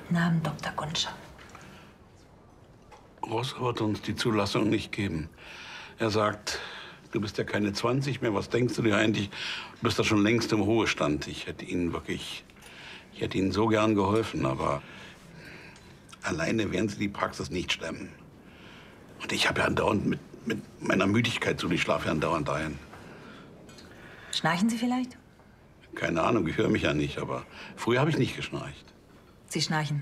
Guten Abend, Dr. Gunscher. Ross wird uns die Zulassung nicht geben. Er sagt, du bist ja keine 20 mehr. Was denkst du dir eigentlich? Du bist ja schon längst im Ruhestand. Ich hätte Ihnen so gern geholfen, aber alleine werden Sie die Praxis nicht stemmen. Und ich habe ja andauernd mit meiner Müdigkeit so, ich schlafe ja andauernd ein. Schnarchen Sie vielleicht? Keine Ahnung, ich höre mich ja nicht, aber früher habe ich nicht geschnarcht. Sie schnarchen.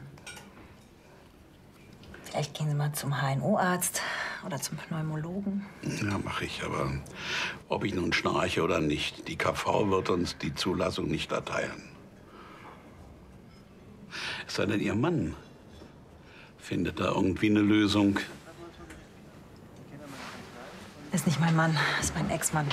Vielleicht gehen Sie mal zum HNO-Arzt oder zum Pneumologen. Ja, mache ich, aber ob ich nun schnarche oder nicht, die KV wird uns die Zulassung nicht erteilen. Es sei denn, Ihr Mann findet da irgendwie eine Lösung. Ist nicht mein Mann, ist mein Ex-Mann.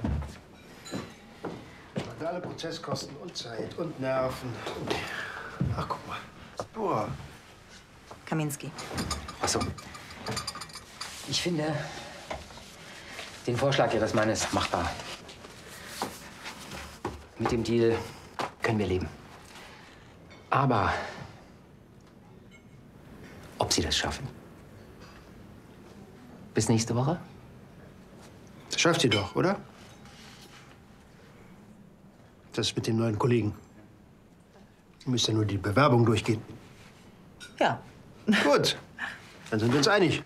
Alle Prozesskosten und Zeit und Nerven. Ach, guck mal. Boah. Kaminski. Ach so. Ich finde den Vorschlag Ihres Mannes machbar. Mit dem Deal können wir leben. Aber ob Sie das schaffen? Bis nächste Woche? Das schafft ihr doch, oder? Das mit dem neuen Kollegen. Ihr müsst ja nur die Bewerbung durchgehen. Ja. Gut, dann sind wir uns einig.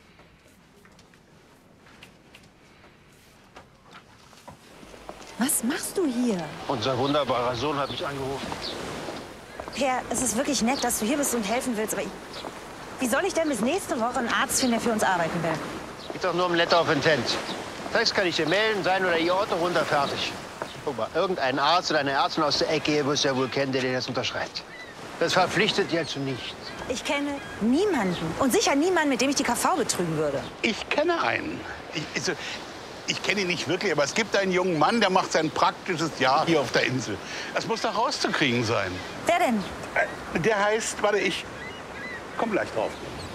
Was machst du hier? Unser wunderbarer Sohn hat mich angerufen. Per, es ist wirklich nett, dass du hier bist und helfen willst, aber wie soll ich denn bis nächste Woche einen Arzt finden, der für uns arbeiten will? Geht doch nur um Letter of Intent. Text kann ich dir melden, sein oder ihr Auto runter, fertig. Guck mal, irgendeinen Arzt oder eine Ärztin aus der Ecke wirst du ja wohl kennen, der dir das unterschreibt. Das verpflichtet ja zu nichts. Ich kenne niemanden und sicher niemanden, mit dem ich die KV betrügen würde. Ich kenne einen. Ich kenne ihn nicht wirklich, aber es gibt einen jungen Mann, der macht sein praktisches Jahr hier auf der Insel. Das muss doch rauszukriegen sein. Wer denn? Der heißt, warte, ich komm gleich drauf.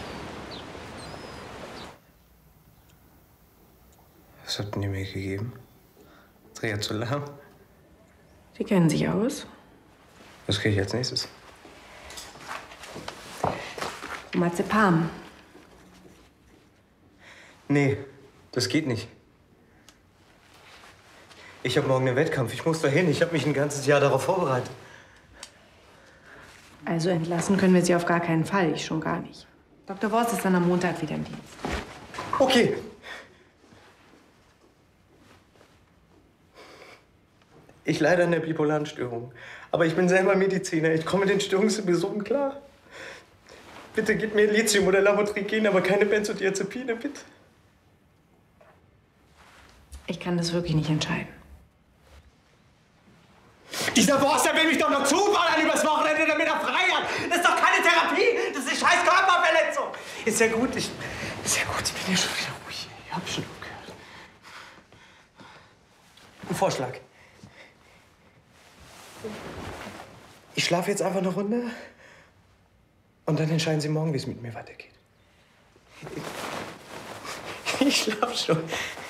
Was habt ihr mir gegeben? Triazolam? Sie kennen sich aus. Was kriege ich als nächstes? Marzipan. Nee, das geht nicht. Ich habe morgen einen Wettkampf. Ich muss dahin. Ich habe mich ein ganzes Jahr darauf vorbereitet. Also entlassen können wir Sie auf gar keinen Fall. Ich schon gar nicht. Dr. Worst ist dann am Montag wieder im Dienst. Okay. Ich leide an der bipolaren Störung. Aber ich bin selber Mediziner. Ich komme mit den Störungsepisoden klar. Bitte gib mir Lithium oder Lamotrigin, aber keine Benzodiazepine, bitte. Ich kann das wirklich nicht entscheiden. Dieser Boss, der will mich doch noch zuballern übers Wochenende, damit er frei hat. Das ist doch keine Therapie. Das ist eine scheiß Körperverletzung. Ist ja gut, ich bin ja schon wieder ruhig. Ich hab schon gehört. Ein Vorschlag. Ich schlafe jetzt einfach eine Runde und dann entscheiden Sie morgen, wie es mit mir weitergeht. Ich schlafe schon.